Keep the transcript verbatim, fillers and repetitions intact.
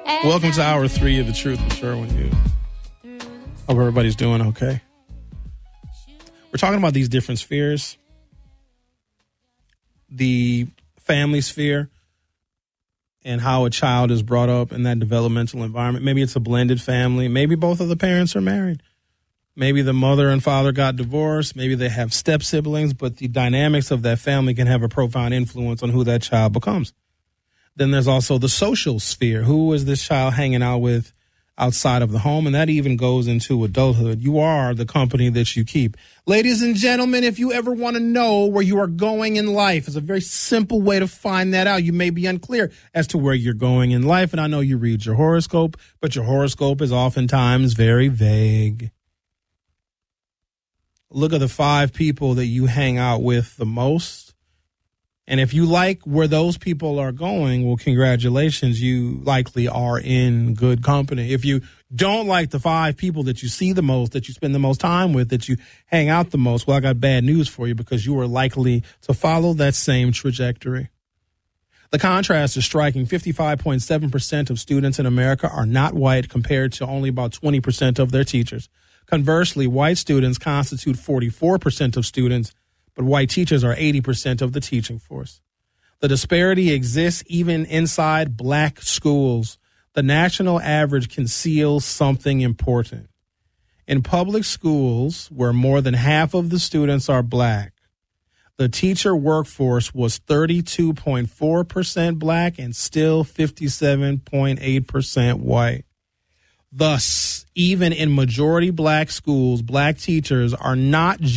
Welcome to hour three of The Truth with Sherwin Hughes. Hope everybody's doing okay. We're talking about these different spheres. The family sphere and how a child is brought up in that developmental environment. Maybe it's a blended family. Maybe both of the parents are married. Maybe the mother and father got divorced. Maybe they have step siblings, but the dynamics of that family can have a profound influence on who that child becomes. Then there's also the social sphere. Who is this child hanging out with outside of the home? And that even goes into adulthood. You are the company that you keep. Ladies and gentlemen, if you ever want to know where you are going in life, it's a very simple way to find that out. You may be unclear as to where you're going in life. And I know you read your horoscope, but your horoscope is oftentimes very vague. Look at the five people that you hang out with the most. And if you like where those people are going, well, congratulations, you likely are in good company. If you don't like the five people that you see the most, that you spend the most time with, that you hang out the most, well, I got bad news for you because you are likely to follow that same trajectory. The contrast is striking. fifty-five point seven percent of students in America are not white compared to only about twenty percent of their teachers. Conversely, white students constitute forty-four percent of students, but white teachers are eighty percent of the teaching force. The disparity exists even inside black schools. The national average conceals something important. In public schools, where more than half of the students are black, the teacher workforce was thirty-two point four percent black and still fifty-seven point eight percent white. Thus, even in majority black schools, black teachers are not